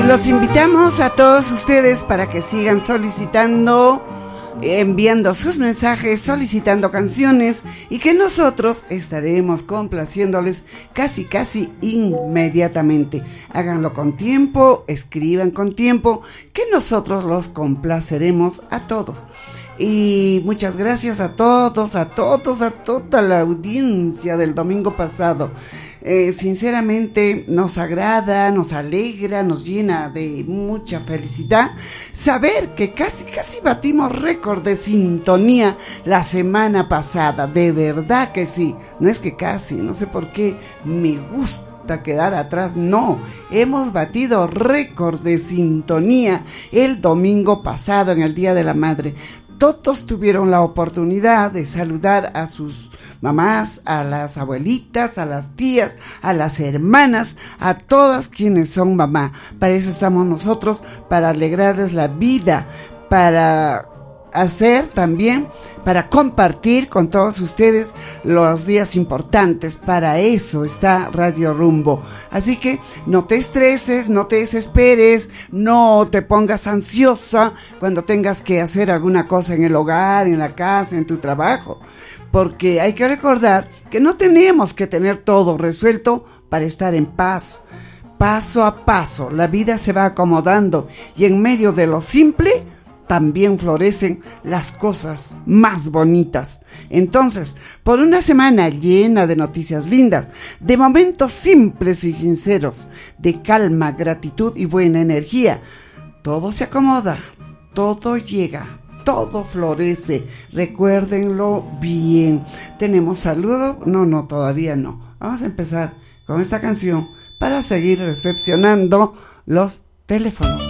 Los invitamos a todos ustedes para que sigan solicitando, enviando sus mensajes, solicitando canciones y que nosotros estaremos complaciéndoles casi inmediatamente. Háganlo con tiempo, escriban con tiempo, que nosotros los complaceremos a todos. Y muchas gracias a todos, a toda la audiencia del domingo pasado. Sinceramente nos agrada, nos alegra, nos llena de mucha felicidad saber que casi batimos récord de sintonía la semana pasada. De verdad que sí, no es que casi, no sé por qué me gusta quedar atrás, no, hemos batido récord de sintonía el domingo pasado en el Día de la Madre. Todos tuvieron la oportunidad de saludar a sus mamás, a las abuelitas, a las tías, a las hermanas, a todas quienes son mamá. Para eso estamos nosotros, para alegrarles la vida, para hacer también, para compartir con todos ustedes los días importantes. Para eso está Radio Rumbo. Así que no te estreses, no te desesperes, no te pongas ansiosa cuando tengas que hacer alguna cosa en el hogar, en la casa, en tu trabajo, porque hay que recordar que no tenemos que tener todo resuelto para estar en paz. Paso a paso la vida se va acomodando y en medio de lo simple también florecen las cosas más bonitas. Entonces, por una semana llena de noticias lindas, de momentos simples y sinceros, de calma, gratitud y buena energía, todo se acomoda, todo llega, todo florece. Recuérdenlo bien. ¿Tenemos saludo? No, todavía no. Vamos a empezar con esta canción para seguir recepcionando los teléfonos.